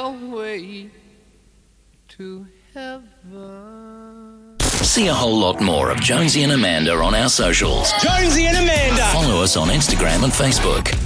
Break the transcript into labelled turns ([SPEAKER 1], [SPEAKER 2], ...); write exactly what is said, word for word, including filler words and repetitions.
[SPEAKER 1] your way to heaven.
[SPEAKER 2] See a whole lot more of Jonesy and Amanda on our socials.
[SPEAKER 3] Jonesy and Amanda.
[SPEAKER 2] Follow us on Instagram and Facebook.